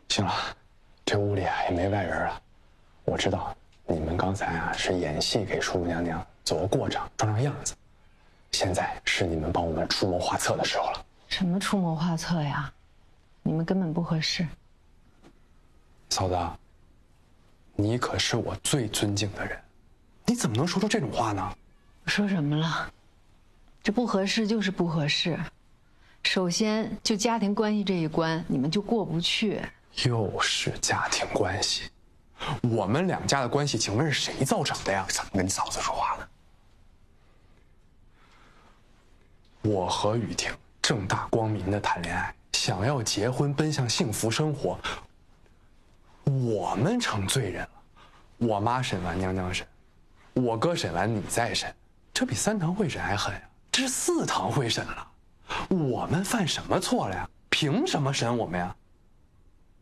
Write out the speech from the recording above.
行了，这屋里啊也没外人了。我知道你们刚才啊是演戏给叔叔娘娘走个过场，装样子。现在是你们帮我们出谋划策的时候了。 什么出谋划策呀？你们根本不合适。 嫂子，你可是我最尊敬的人，你怎么能说出这种话呢？ 我说什么了？这不合适就是不合适。首先，就家庭关系这一关，你们就过不去。 又是家庭关系，我们两家的关系，请问是谁造成的呀？怎么跟你嫂子说话呢？我和雨婷正大光明的谈恋爱，想要结婚，奔向幸福生活。我们成罪人了，我妈审完娘娘审，我哥审完你再审，这比3堂会审还狠呀！这是4堂会审了，我们犯什么错了呀？凭什么审我们呀？